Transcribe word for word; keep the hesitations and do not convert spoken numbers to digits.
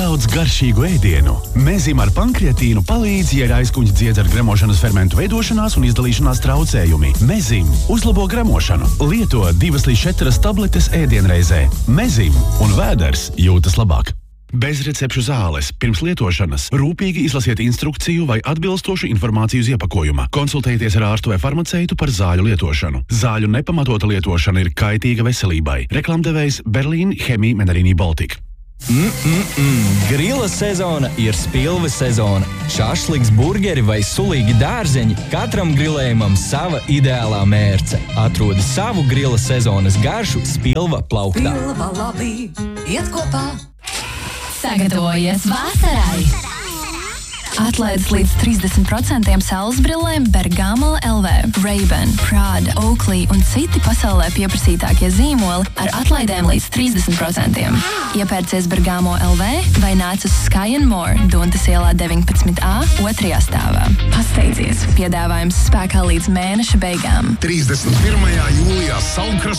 daudz garšīgu ēdienu. Mezim ar pankreatīnu palīdz, ja ir aizkuņa dziedz ar gremošanas fermentu veidošanās un izdalīšanās traucējumi. Mezim uzlabo gremošanu. Lieto divas līdz četras tabletes ēdienreizē. Mezim un vēders jūtas labāk. Bez recepšu zāles, pirms lietošanas, rūpīgi izlasiet instrukciju vai atbilstošu informāciju uz iepakojuma. Konsultējieties ar ārstu vai farmaceitu par zāļu lietošanu. Zāļu nepamatota lietošana ir kaitīga veselībai. Reklamdevējs Berlīn Chemie Menarini Baltic. Mm-mm-mm. Grila sezona ir spilves sezona. Šašliks, burgeri vai sulīgi dārzeņi, katram grilējumam sava ideālā mērce. Atrodi savu grila sezonas garšu Spilva plauktā. Spilva labi, iet kopā. Sagatavojies vasarai! Atlaides līdz trīsdesmit procentiem saules brillēm Bergamo L V, Ray-Ban, Prada, Oakley un citi pasaulē pieprasītākie zīmoli ar atlaidēm līdz trīsdesmit procentiem. Iepērcies Bergamo L V vai nāc uz Sky and More, Duntas ielā deviņpadsmit A, otrajā stāvā. Pasteidzies! Piedāvājums spēkā līdz mēneša beigām. trīsdesmit pirmajā jūlijā Saulkrasts